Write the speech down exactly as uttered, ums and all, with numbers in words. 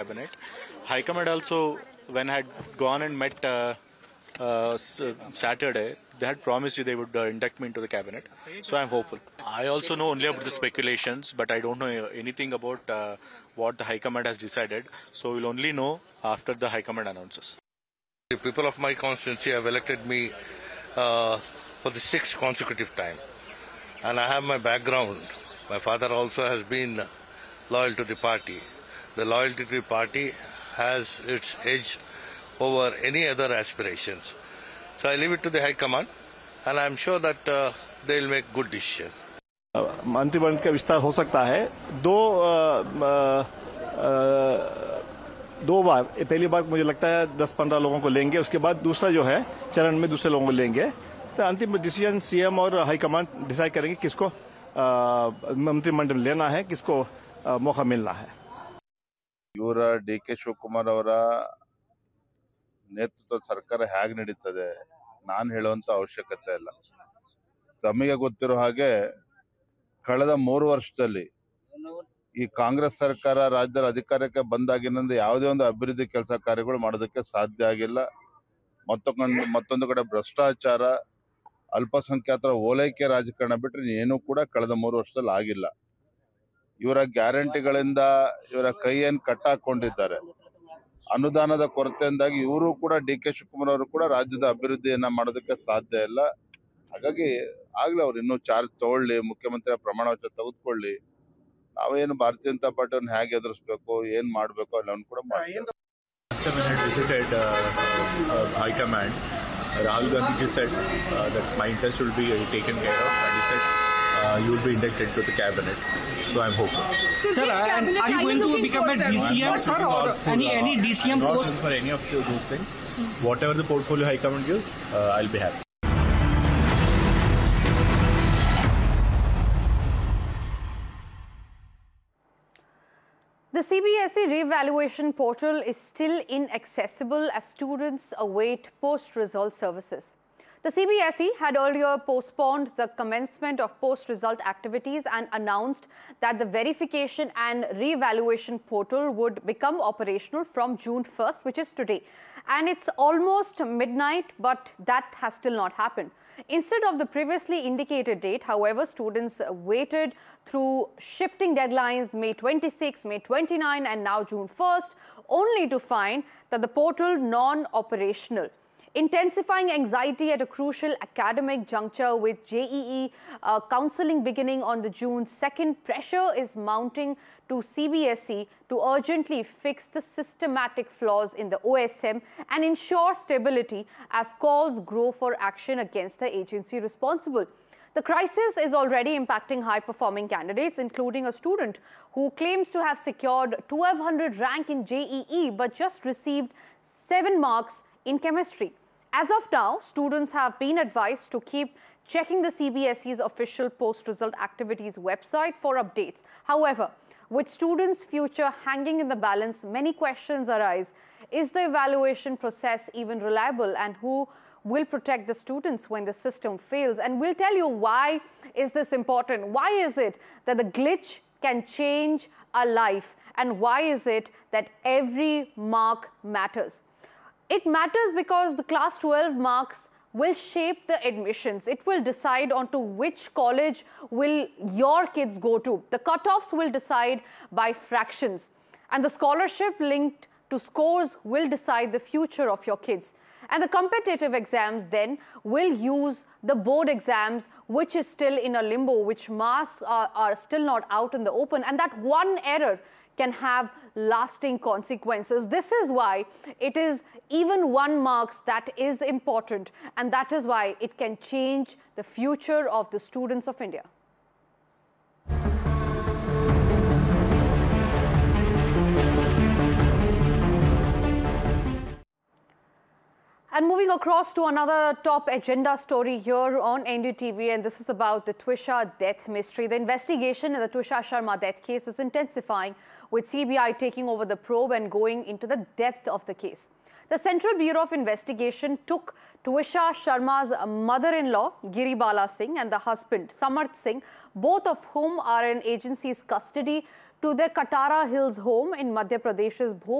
cabinet. High Command also, when I had gone and met uh, uh, Saturday, they had promised you they would uh, induct me into the cabinet. So I'm hopeful. I also know only about the speculations, but I don't know anything about uh, what the High Command has decided. So we'll only know after the High Command announces. The people of my constituency have elected me uh, for the sixth consecutive time. And I have my background. My father also has been loyal to the party. The loyalty to the party has its edge over any other aspirations. So I leave it to the High Command, and I am sure that uh, they will make good decision. मंत्रिमंडल का विस्तार हो सकता है दो आ, आ, दो बार। पहली बार मुझे लगता है दस पंद्रह लोगों को लेंगे, उसके बाद दूसरा जो है चरण में दूसरे लोगों को लेंगे। तो अंतिम डिसीजन सीएम और हाई कमांड डिसाइड करेंगे किसको मंत्रिमंडल लेना है, किसको आ, मौका मिलना है। ಇವರ ಡಿ ಕೆ ಶಿವಕುಮಾರ್ ಅವರ ನೇತೃತ್ವದ ಸರ್ಕಾರ ಹೇಗೆ ನಡೀತದೆ ನಾನು ಹೇಳುವಂತ ಅವಶ್ಯಕತೆ ಇಲ್ಲ. ತಮಗೆ ಗೊತ್ತಿರೋ ಹಾಗೆ ಕಳೆದ ಮೂರು ವರ್ಷದಲ್ಲಿ ಈ ಕಾಂಗ್ರೆಸ್ ಸರ್ಕಾರ ರಾಜ್ಯದ ಅಧಿಕಾರಕ್ಕೆ ಬಂದಾಗಿನಿಂದ ಯಾವುದೇ ಒಂದು ಅಭಿವೃದ್ಧಿ ಕೆಲಸ ಕಾರ್ಯಗಳು ಮಾಡೋದಕ್ಕೆ ಸಾಧ್ಯ ಆಗಿಲ್ಲ. ಮತ್ತೊಂದು ಮತ್ತೊಂದು ಕಡೆ ಭ್ರಷ್ಟಾಚಾರ, ಅಲ್ಪಸಂಖ್ಯಾತರ ಓಲೈಕೆ ರಾಜಕಾರಣ ಬಿಟ್ಟರೆ ಏನೂ ಕೂಡ ಕಳೆದ ಮೂರು ವರ್ಷದಲ್ಲಿ ಆಗಿಲ್ಲ. ಇವರ ಗ್ಯಾರಂಟಿಗಳಿಂದ ಇವರ ಕೈಯನ್ನು ಕಟ್ಟಾಕೊಂಡಿದ್ದಾರೆ. ಅನುದಾನದ ಕೊರತೆಯಿಂದಾಗಿ ಇವರು ಕೂಡ ಡಿ ಕೆ ಶಿವಕುಮಾರ್ ಅವರು ಕೂಡ ರಾಜ್ಯದ ಅಭಿವೃದ್ಧಿಯನ್ನ ಮಾಡೋದಕ್ಕೆ ಸಾಧ್ಯ ಇಲ್ಲ. ಹಾಗಾಗಿ ಆಗ್ಲೇ ಅವ್ರು ಇನ್ನೂ ಚಾರ್ಜ್ ತಗೊಳ್ಳಿ, ಮುಖ್ಯಮಂತ್ರಿ ಪ್ರಮಾಣ ವಚನ ತೆಗೆದುಕೊಳ್ಳಿ. ನಾವೇನು ಭಾರತೀಯ ಜನತಾ ಪಾರ್ಟಿಯನ್ನು ಹೇಗೆ ಎದುರಿಸಬೇಕು, ಏನ್ ಮಾಡಬೇಕು ಎಲ್ಲವನ್ನು ಕೂಡ ಮಾಡ್ತೀವಿ. When I had visited uh, uh, High Command, Rahul Gandhi just said uh, that my interest will be uh, taken care of, and he said uh, you will be inducted to the cabinet. So I'm hopeful. So sir, uh, and are you going to become a D C M, sir, or any any D C M post? I'm not post? looking for any of those things. Whatever the portfolio High Command gives, uh, I'll be happy. The C B S E re-evaluation portal is still inaccessible as students await post-result services. The C B S E had earlier postponed the commencement of post-result activities and announced that the verification and re-evaluation portal would become operational from June first, which is today. And it's almost midnight, but that has still not happened. Instead of the previously indicated date, however, students waited through shifting deadlines May twenty-sixth, May twenty-ninth and now June first, only to find that the portal non-operational. Intensifying anxiety at a crucial academic juncture with J E E uh, counselling beginning on the June second, pressure is mounting to C B S E to urgently fix the systematic flaws in the O S M and ensure stability as calls grow for action against the agency responsible. The crisis is already impacting high-performing candidates, including a student who claims to have secured twelve hundred rank in J E E but just received seven marks in chemistry. As of now, students have been advised to keep checking the C B S E's official post-result activities website for updates. However, with students' future hanging in the balance, many questions arise. Is the evaluation process even reliable, and who will protect the students when the system fails? And we'll tell you why is this important. Why is it that the glitch can change a life? And why is it that every mark matters? It matters because the class twelve marks will shape the admissions. It will decide onto which college will your kids go to. The cutoffs will decide by fractions. And the scholarship linked to scores will decide the future of your kids. And the competitive exams then will use the board exams, which is still in a limbo, which marks are, are still not out in the open. And that one error can have lasting consequences. This is why it is even one marks that is important, and that is why it can change the future of the students of India. And moving across to another top agenda story here on N D T V, and this is about the Twisha death mystery. The investigation in the Twisha Sharma death case is intensifying, with C B I taking over the probe and going into the depth of the case. The Central Bureau of Investigation took Twisha Sharma's mother-in-law, Giribala Singh, and the husband, Samarth Singh, both of whom are in agency's custody, to their Katara Hills home in Madhya Pradesh's